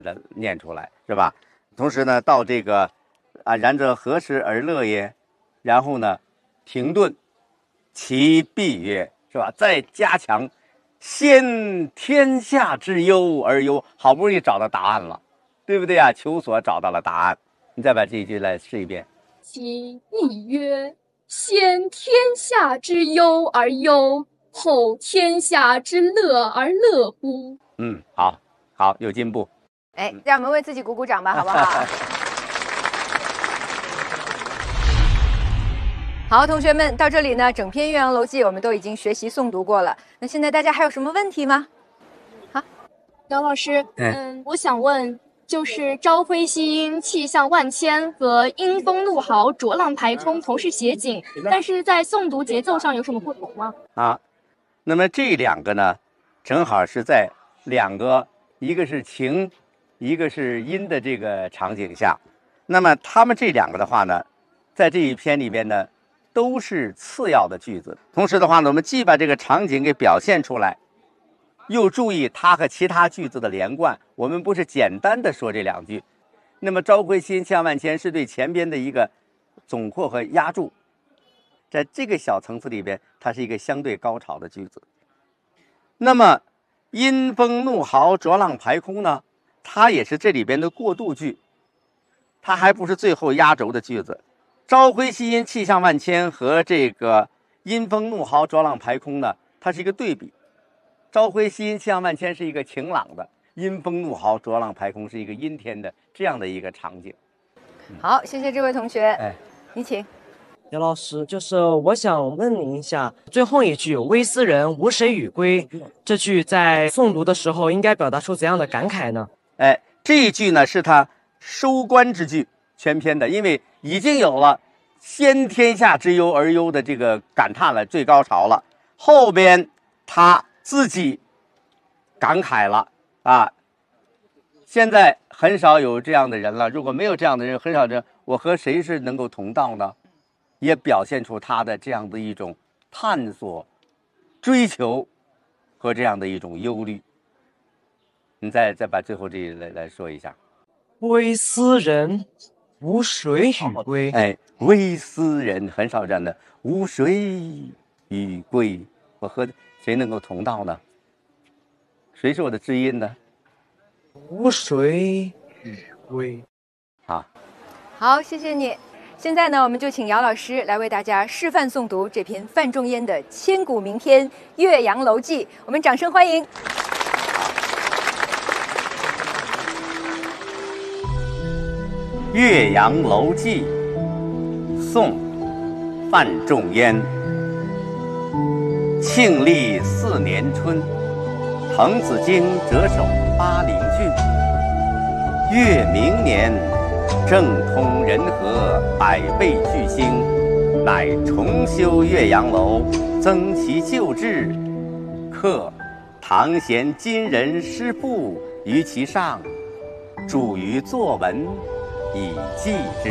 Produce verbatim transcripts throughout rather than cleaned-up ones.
的念出来，是吧？同时呢，到这个啊，然则何时而乐也？然后呢，停顿，其必曰，是吧？再加强，先天下之忧而忧，好不容易找到答案了，对不对啊？求索找到了答案，你再把这一句来试一遍。 其亦曰：先天下之忧而忧，后天下之乐而乐乎？ 嗯，好，好，有进步。 哎，让我们为自己鼓鼓掌吧，好不好？好，同学们，到这里呢，整篇《岳阳楼记》我们都已经学习诵读过了。那现在大家还有什么问题吗？好， 姚老师，嗯，我想问，就是朝晖夕阴、气象万千和阴风怒号、浊浪排空同是写景，但是在诵读节奏上有什么不同吗？ 啊，那么这两个呢，正好是在两个，一个是晴，一个是阴的这个场景下，那么他们这两个的话呢，在这一篇里边呢，都是次要的句子。同时的话呢，我们既把这个场景给表现出来，又注意它和其他句子的连贯。我们不是简单的说这两句，那么朝晖夕阴气象万千是对前边的一个总括和压注，在这个小层次里边，它是一个相对高潮的句子。那么阴风怒号、浊浪排空呢，它也是这里边的过渡句，它还不是最后压轴的句子。朝晖夕阴气象万千和这个阴风怒号、浊浪排空呢，它是一个对比。朝晖夕阴气象万千是一个晴朗的，阴风怒号、浊浪排空是一个阴天的这样的一个场景。 嗯、好，谢谢这位同学。哎，你请。 姚老师，就是我想问您一下，最后一句"微斯人，无谁与归"这句在诵读的时候应该表达出怎样的感慨呢？ 哎，这一句呢是他收官之句，全篇的，因为已经有了先天下之忧而忧的这个感叹了，最高潮了。后边他自己感慨了啊！现在很少有这样的人了，如果没有这样的人，很少人，我和谁是能够同道呢？也表现出他的这样的一种探索、追求和这样的一种忧虑。你再再把最后这一来来说一下。 微斯人，无谁与归。 哎，微斯人很少这样的，无谁与归。我和谁能够同道呢？谁是我的知音呢？ 无谁与归。 好， 好，谢谢你。现在呢，我们就请姚老师来为大家示范诵读这篇范仲淹的千古名篇《岳阳楼记》，我们掌声欢迎。 《岳阳楼记》，宋·范仲淹。庆历四年春，滕子京谪守巴陵郡。越明年，政通人和，百倍巨兴，乃重修岳阳楼，增其旧制，刻唐贤今人诗赋于其上，著于作文，以记之。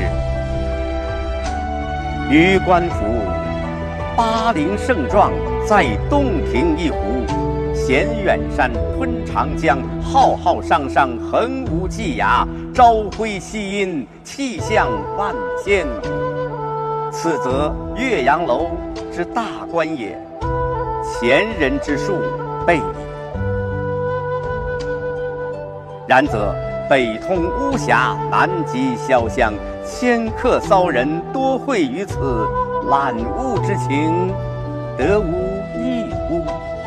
于官府，巴陵胜状在洞庭一湖，衔远山，吞长江，浩浩汤汤，横无际涯，朝晖夕阴，气象万千。此则岳阳楼之大观也，前人之述备矣。然则北通巫峡，南极潇湘，迁客骚人多会于此，览物之情，得无异乎？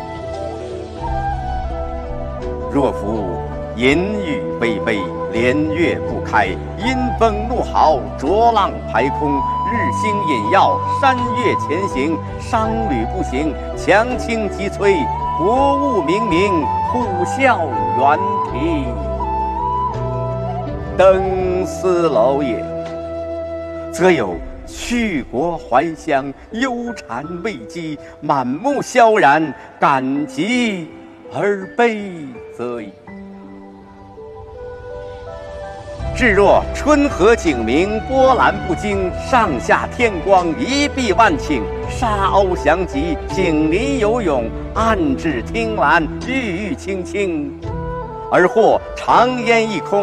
若夫淫雨霏霏，连月不开，阴风怒号，浊浪排空，日星隐曜，山岳前行，商旅不行，强倾急摧，国物冥冥，虎啸猿啼。登斯楼也，则有去国还乡，忧谗畏讥，满目萧然，感极而悲则已。至若春和景明，波澜不惊，上下天光，一碧万顷，沙鸥翔集，锦鳞游泳，岸芷汀兰，郁郁青青， 而或长烟一空。